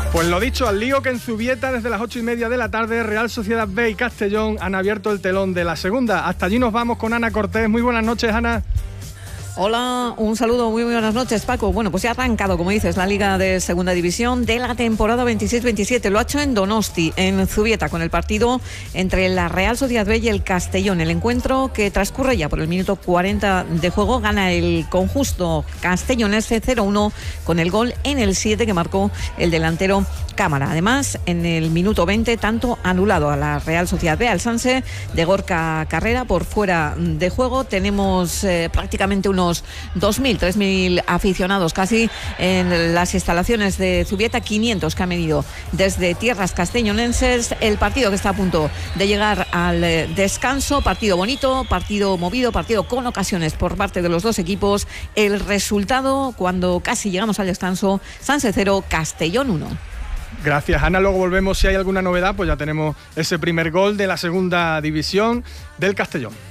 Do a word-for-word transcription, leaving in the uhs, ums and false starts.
Pues lo dicho, al lío que en Zubieta desde las ocho y media de la tarde Real Sociedad B y Castellón han abierto el telón de la segunda. Hasta allí nos vamos con Ana Cortés. Muy buenas noches, Ana. Hola, un saludo, muy buenas noches, Paco. Bueno, pues ya ha arrancado, como dices, la Liga de Segunda División de la temporada veintiséis veintisiete. Lo ha hecho en Donosti, en Zubieta, con el partido entre la Real Sociedad B y el Castellón. El encuentro, que transcurre ya por el minuto cuarenta de juego, gana el conjunto castellonense cero uno con el gol en el siete que marcó el delantero Cámara. Además, en el minuto veinte, tanto anulado a la Real Sociedad B, al Sanse de Gorka Carrera por fuera de juego. Tenemos eh, prácticamente unos dos mil, tres mil aficionados casi en las instalaciones de Zubieta, quinientos que han venido desde tierras castellonenses. El partido que está a punto de llegar al descanso, partido bonito, partido movido, partido con ocasiones por parte de los dos equipos. El resultado, cuando casi llegamos al descanso: Sanse cero, Castellón uno. Gracias, Ana. Luego volvemos. Si hay alguna novedad, pues ya tenemos ese primer gol de la segunda división del Castellón.